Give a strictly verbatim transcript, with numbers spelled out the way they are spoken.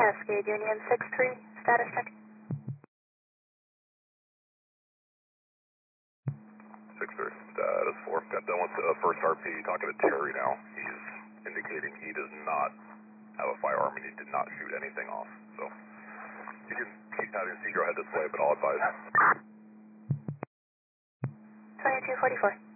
Cascade Union six three, status check. six three, status four. Got done with the first R P, talking to Terry now. He's indicating he does not have a firearm and he did not shoot anything off. So, you can keep having Cedro head this way, but I'll advise. twenty-two forty-four.